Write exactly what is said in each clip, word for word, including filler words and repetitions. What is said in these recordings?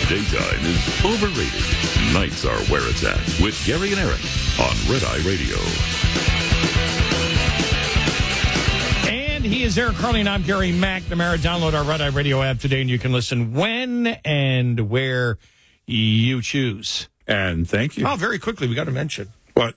Daytime is overrated. Nights are where it's at with Gary and Eric on Red Eye Radio. And he is Eric Carly, and I'm Gary McNamara. Download our Red Eye Radio app today, and you can listen when and where you choose. And thank you. Oh, very quickly, we got to mention. What?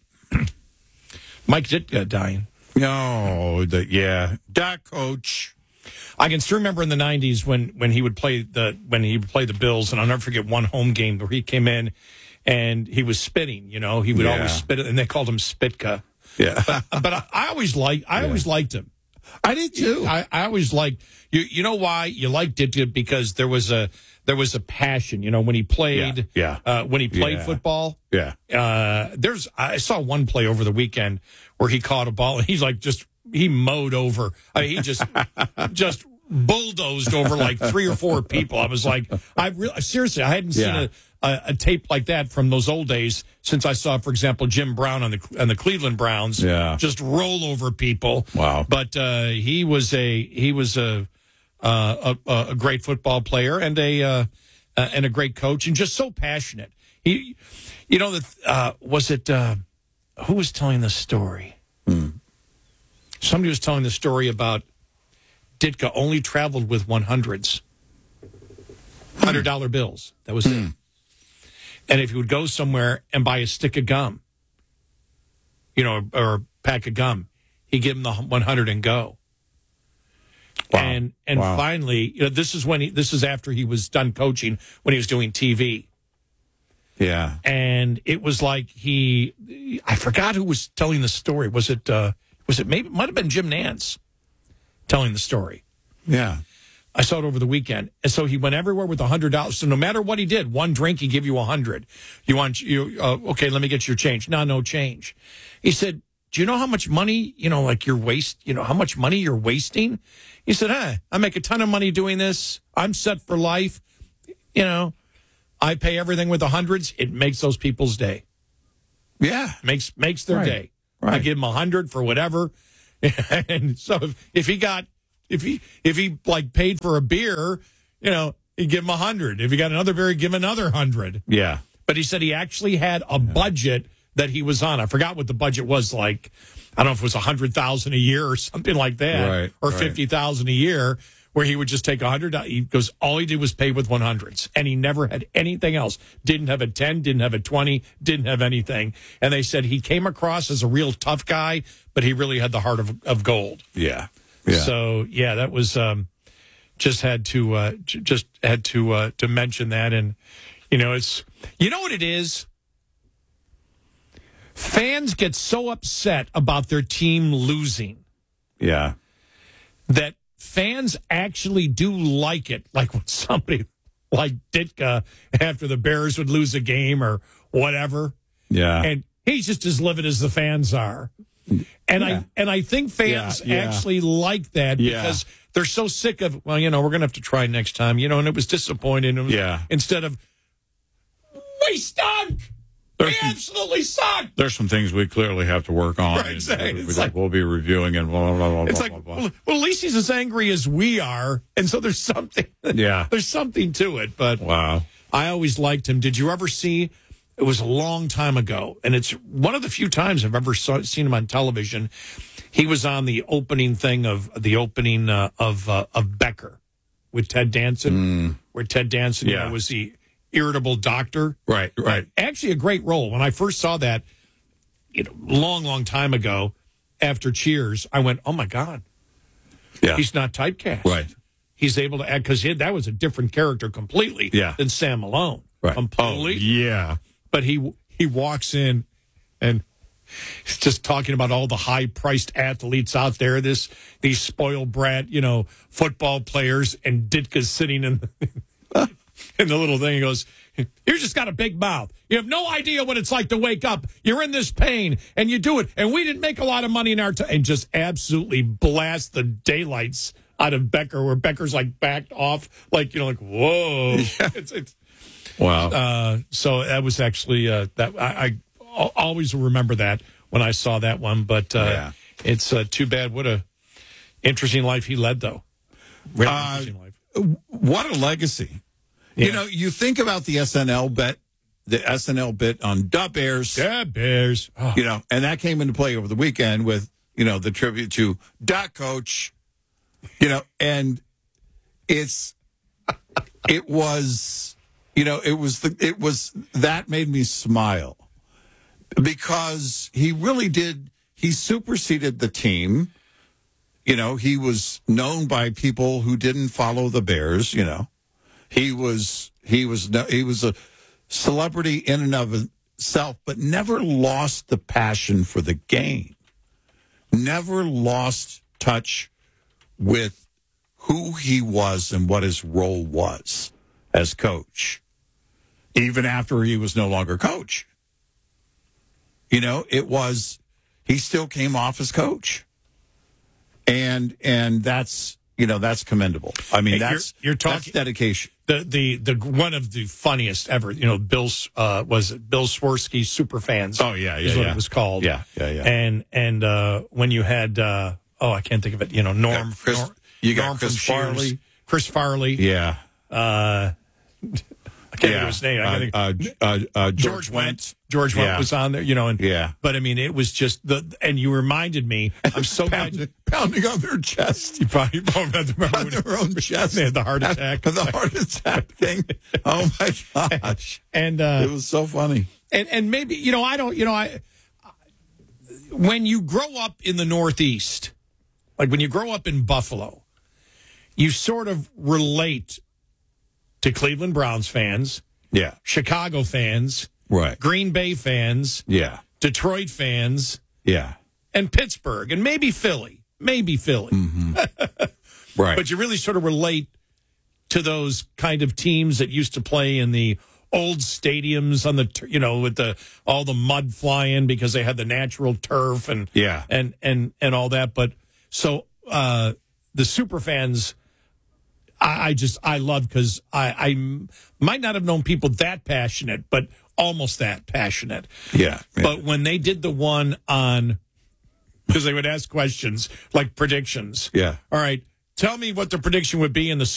Mike Ditka dying. No, the, yeah. Doc coach. I can still remember in the nineties when, when he would play the when he would play the Bills, and I'll never forget one home game where he came in and he was spitting. You know, he would Yeah. always spit, and they called him Spitka. Yeah. But, but I, I always liked I Yeah. always liked him. I did too. I, I always liked you. You know why you liked it? Because there was a there was a passion. You know, when he played, Yeah, Uh, when he played Yeah. football. Yeah. Uh, there's I saw one play over the weekend where he caught a ball and he's like just he mowed over. I mean, he just just bulldozed over like three or four people. I was like, I really seriously, I hadn't seen Yeah. a, a, a tape like that from those old days since I saw, for example, Jim Brown on the on the Cleveland Browns. Yeah. Just roll over people. Wow. But uh, he was a he was a uh, a, a great football player and a uh, uh, and a great coach and just so passionate. He, you know, that uh, was it. Uh, who was telling the story? Hmm. Somebody was telling the story about Ditka only traveled with one hundreds, hundred dollar bills. That was it. And if he would go somewhere and buy a stick of gum, you know, or a pack of gum, he'd give him the one hundred and go. Wow. And and Wow. finally, you know, this is when he this is after he was done coaching, when he was doing T V. Yeah. And it was like he, I forgot who was telling the story. Was it, uh, was it maybe, it might have been Jim Nantz telling the story. Yeah. I saw it over the weekend. And so he went everywhere with a hundred dollars. So no matter what he did, one drink, he give you a hundred. You want, you, uh, okay, let me get your change. No, no change. He said, do you know how much money, you know, like you're waste, you know, how much money you're wasting? He said, huh, I make a ton of money doing this. I'm set for life. You know, I pay everything with the hundreds. It makes those people's day. Yeah. Makes makes their Right. day. Right. I give him a hundred for whatever. And so if, if he got if he if he like paid for a beer, you know, he'd give him a hundred. If he got another beer, he'd give him another hundred. Yeah. But he said he actually had a budget that he was on. I forgot what the budget was like. I don't know if it was a hundred thousand a year or something like that, Right, or right. fifty thousand a year, where he would just take a hundred. He goes, all he did was pay with one hundreds, and he never had anything else. Didn't have a ten, didn't have a twenty, didn't have anything. And they said he came across as a real tough guy, but he really had the heart of of gold. Yeah. Yeah. So yeah, that was um, just had to uh, j- just had to uh, to mention that, and you know, it's you know what it is. Fans get so upset about their team losing yeah. that fans actually do like it. Like when somebody like Ditka after the Bears would lose a game or whatever, Yeah. and he's just as livid as the fans are. And Yeah. I and I think fans Yeah, yeah. actually like that Yeah. because they're so sick of, well, you know, we're going to have to try next time, you know, and it was disappointing. It was, Yeah. Instead of, we stunk. There's we some- absolutely sucked. There's some things we clearly have to work on. Right, and exactly. we- It's like- we'll be reviewing and blah, blah, blah, blah, It's blah, like, blah, well, well, at least he's as angry as we are. And so there's something, Yeah. there's something to it. But Wow. I always liked him. Did you ever see, it was a long time ago, and it's one of the few times I've ever saw, seen him on television. He was on the opening thing of the opening uh, of uh, of Becker with Ted Danson, where Ted Danson you Yeah. know, was the irritable doctor. Right. Right. Actually, a great role. When I first saw that, you know, long, long time ago, after Cheers, I went, "Oh my God, Yeah. he's not typecast. Right. He's able to act because that was a different character completely Yeah. than Sam Malone. Right. Completely. Oh, yeah. But he he walks in and he's just talking about all the high priced athletes out there, this these spoiled brat, you know, football players, and Ditka's sitting in the, in the little thing. He goes, "You just got a big mouth. You have no idea what it's like to wake up. You're in this pain, and you do it. And we didn't make a lot of money in our time." And just absolutely blast the daylights out of Becker, where Becker's like backed off, like, you know, like, whoa. Yeah. It's, it's, Wow. uh, so that was actually uh, that I, I al- always remember that when I saw that one. But uh, Yeah. it's uh, too bad. What a interesting life he led, though. Really Uh, interesting life. What a legacy. Yeah. You know, you think about the S N L bet, the S N L bit on Da Bears. Yeah, Bears. Oh. You know, and that came into play over the weekend with, you know, the tribute to Da Coach. You know, and it's, it was, you know, it was, the, it was, that made me smile because he really did, he superseded the team. You know, he was known by people who didn't follow the Bears, you know. He was, he was, he was a celebrity in and of itself, but never lost the passion for the game. Never lost touch with who he was and what his role was as coach, even after he was no longer coach. You know, it was, he still came off as coach. And, and that's, you know, that's commendable. I mean, Hey, that's, you're, you're talking that's dedication. The, the, the, one of the funniest ever, you know, Bill's, uh, was it Bill Swirsky Superfans? Oh, yeah, yeah, is what yeah. it was called. Yeah, yeah, yeah. And, and, uh, when you had, uh, oh, I can't think of it, you know, Norm, Yeah, Chris- Norm you got Norm Chris from Cheers, Farley. Chris Farley. Yeah. Uh, I can't think of his name. I can't Uh, think. uh, uh, uh, George, George Wendt. Wendt. George Wendt Yeah. was on there, you know, and Yeah. but I mean, it was just the, and you reminded me, I'm so glad you, Pounding on their chest. you probably remember On when their own chest. they had the heart attack. The heart attack thing. Oh, my gosh. And, uh, It was so funny. and, and maybe, you know, I don't, you know, I, when you grow up in the Northeast, like when you grow up in Buffalo, you sort of relate to Cleveland Browns fans, Yeah. Chicago fans, Right. Green Bay fans, Yeah. Detroit fans, Yeah. and Pittsburgh, and maybe Philly, maybe Philly. Right. But you really sort of relate to those kind of teams that used to play in the old stadiums on the, tur- you know, with the all the mud flying because they had the natural turf and Yeah. and and and all that. But so uh, the super fans, I, I just I love because I, I m- might not have known people that passionate, but almost that passionate. yeah. yeah. But when they did the one on, because they would ask questions like predictions. Yeah. All right, tell me what the prediction would be in the